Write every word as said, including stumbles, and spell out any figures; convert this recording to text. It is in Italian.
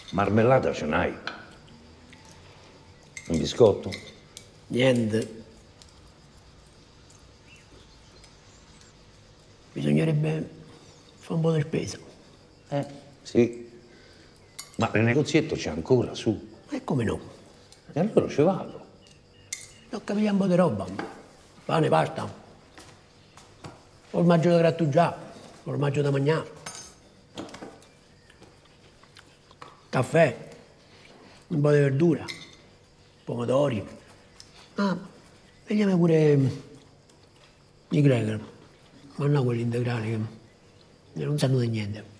Marmellata ce n'hai? Un biscotto? Niente. Bisognerebbe fare un po' di spesa. Eh, sì. Ma nel negozietto c'è ancora, su. E come no? E allora ci vado. Tocca pigliare un po' di roba. Pane, pasta. Formaggio da grattugiare. Formaggio da mangiare. Caffè. Un po' di verdura. Pomodori. Ah, vediamo pure i cracker. Ma no quelli integrali che non sanno di niente.